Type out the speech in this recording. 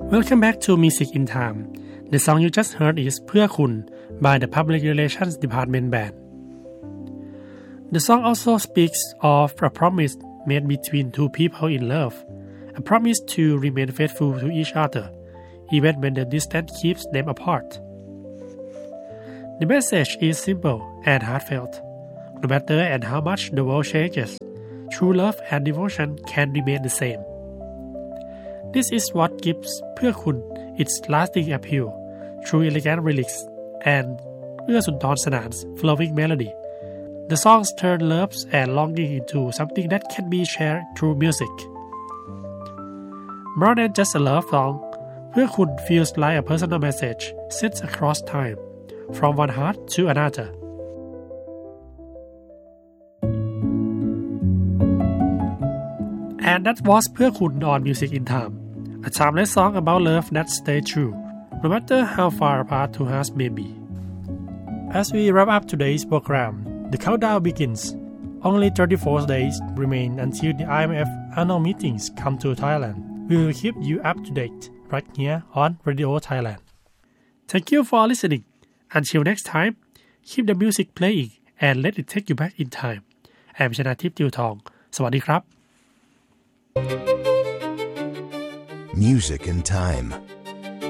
Welcome back to Music in Time. The song you just heard is เพื่อคุณ by the Public Relations Department Band. The song also speaks of a promise made between two people in love, a promise to remain faithful to each other, even when the distance keeps them apart. The message is simple and heartfelt. No matter and how much the world changes, true love and devotion can remain the same. This is what gives เพื่อคุณ its lasting appeal through elegant lyrics and เอื้อสุนทรสนาน flowing melody. The songs turn love and longing into something that can be shared through music. More than just a love song, เพื่อคุณ feels like a personal message sent across time, from one heart to another. And that was เพื่อคุณ on Music in Time, a timeless song about love that stays true, no matter how far apart two hearts may be. As we wrap up today's program, the countdown begins. Only 34 days remain until the IMF annual meetings come to Thailand. We will keep you up to date right here on Radio Thailand. Thank you for listening. Until next time, keep the music playing and let it take you back in time. I'm ชนาทิพย์ ติวทอง สวัสดีครับ. Music in Time